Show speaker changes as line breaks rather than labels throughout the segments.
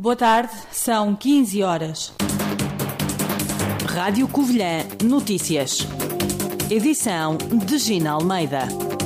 Boa tarde, são 15 horas. Rádio Covilhã Notícias. Edição de Gina Almeida.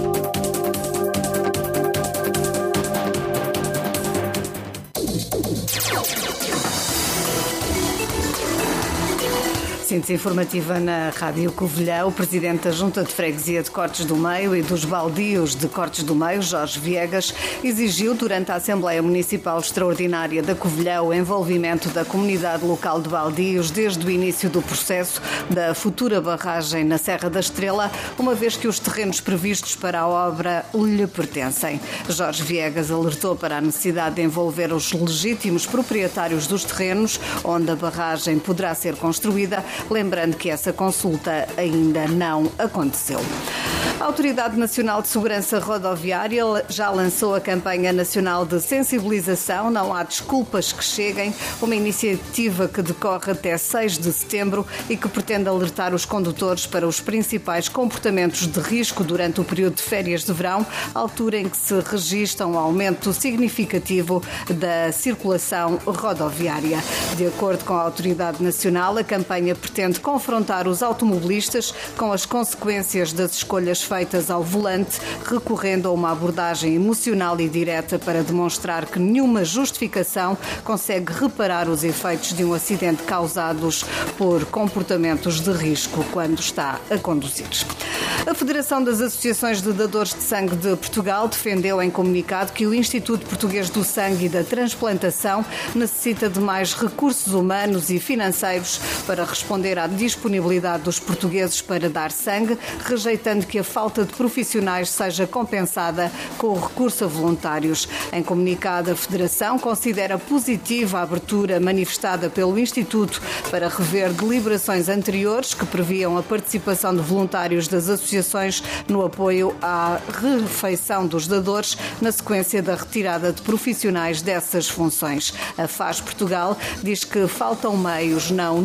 Síntese informativa na Rádio Covilhã. O presidente da Junta de Freguesia de Cortes do Meio e dos Baldios de Cortes do Meio, Jorge Viegas, exigiu durante a Assembleia Municipal Extraordinária da Covilhã o envolvimento da comunidade local de Baldios desde o início do processo da futura barragem na Serra da Estrela, uma vez que os terrenos previstos para a obra lhe pertencem. Jorge Viegas alertou para a necessidade de envolver os legítimos proprietários dos terrenos onde a barragem poderá ser construída, lembrando que essa consulta ainda não aconteceu. A Autoridade Nacional de Segurança Rodoviária já lançou a campanha nacional de sensibilização Não Há Desculpas que Cheguem, uma iniciativa que decorre até 6 de setembro e que pretende alertar os condutores para os principais comportamentos de risco durante o período de férias de verão, altura em que se registra um aumento significativo da circulação rodoviária. De acordo com a Autoridade Nacional, a campanha pretende confrontar os automobilistas com as consequências das escolhas feitas ao volante, recorrendo a uma abordagem emocional e direta para demonstrar que nenhuma justificação consegue reparar os efeitos de um acidente causados por comportamentos de risco quando está a conduzir. A Federação das Associações de Dadores de Sangue de Portugal defendeu em comunicado que o Instituto Português do Sangue e da Transplantação necessita de mais recursos humanos e financeiros para responder à disponibilidade dos portugueses para dar sangue, rejeitando que a falta de profissionais seja compensada com o recurso a voluntários. Em comunicado, a Federação considera positiva a abertura manifestada pelo Instituto para rever deliberações anteriores que previam a participação de voluntários das associações no apoio à refeição dos dadores na sequência da retirada de profissionais dessas funções. A FAS Portugal diz que faltam meios, não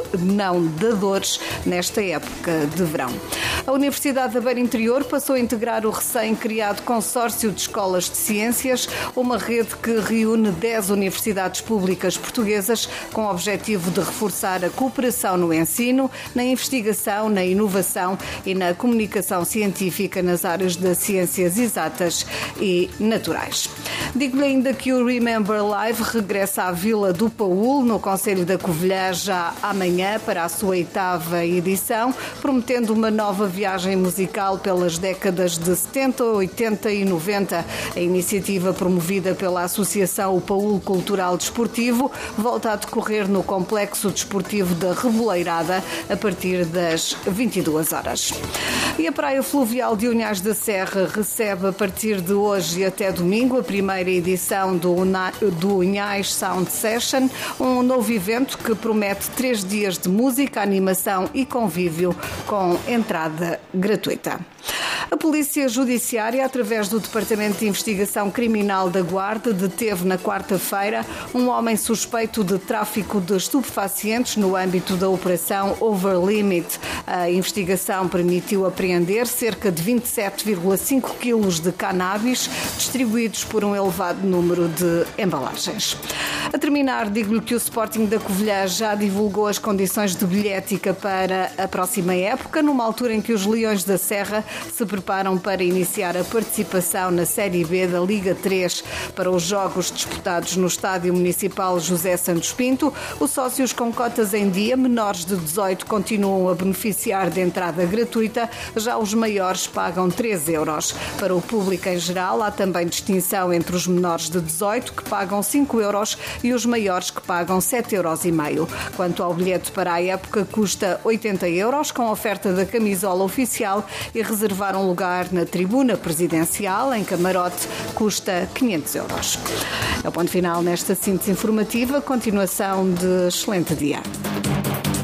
dadores, nesta época de verão. A Universidade da Beira Interior passou a integrar o recém-criado Consórcio de Escolas de Ciências, uma rede que reúne 10 universidades públicas portuguesas com o objetivo de reforçar a cooperação no ensino, na investigação, na inovação e na comunicação científica nas áreas das ciências exatas e naturais. Digo-lhe ainda que o Remember Live regressa à Vila do Paúl, no concelho da Covilhã, já amanhã para a sua 8ª edição, prometendo uma nova viagem musical pelas décadas de 70, 80 e 90. A iniciativa, promovida pela Associação O Paúl Cultural Desportivo, volta a decorrer no Complexo Desportivo da Reboleirada a partir das 22 horas. E a Praia Fluvial de Unhais da Serra recebe a partir de hoje e até domingo a primeira edição do Unhais Sound Session, um novo evento que promete 3 dias de música, animação e convívio com entrada gratuita. A Polícia Judiciária, através do Departamento de Investigação Criminal da Guarda, deteve na quarta-feira um homem suspeito de tráfico de estupefacientes no âmbito da Operação Over Limit. A investigação permitiu apreender cerca de 27,5 quilos de cannabis, distribuídos por um elevado número de embalagens. A terminar, digo-lhe que o Sporting da Covilhã já divulgou as condições de bilhética para a próxima época, numa altura em que os Leões da Serra se preparam para iniciar a participação na Série B da Liga 3. Para os jogos disputados no Estádio Municipal José Santos Pinto, os sócios com cotas em dia, menores de 18, continuam a beneficiar de entrada gratuita, já os maiores pagam 3 euros. Para o público em geral, há também distinção entre os menores de 18, que pagam 5 euros, e os maiores, que pagam 7,5 euros. Quanto ao bilhete para a época, custa 80 euros, com oferta da camisola oficial, e reservar um lugar na tribuna presidencial, em camarote, custa 500 euros. É o ponto final nesta síntese informativa. Continuação de excelente dia.